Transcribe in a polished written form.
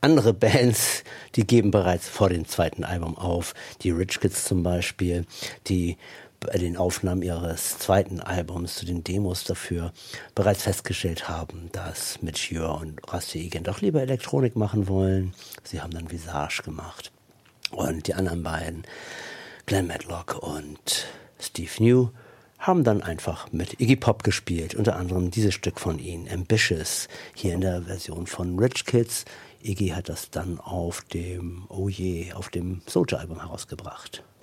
andere Bands, die geben bereits vor dem zweiten Album auf. Die Rich Kids zum Beispiel, die bei den Aufnahmen ihres zweiten Albums zu den Demos dafür bereits festgestellt haben, dass Midge Ure und Rusty Egan doch lieber Elektronik machen wollen. Sie haben dann Visage gemacht. Und die anderen beiden, Glenn Matlock und Steve New, haben dann einfach mit Iggy Pop gespielt. Unter anderem dieses Stück von ihnen, Ambitious, hier in der Version von Rich Kids. Iggy hat das dann auf dem Oh Je, auf dem Soldier-Album herausgebracht.